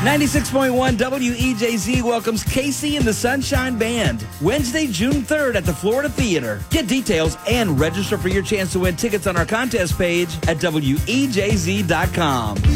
96.1 WEJZ welcomes Casey and the Sunshine Band Wednesday, June 3rd at the Florida Theater. Get details and register for your chance to win tickets on our contest page at WEJZ.com.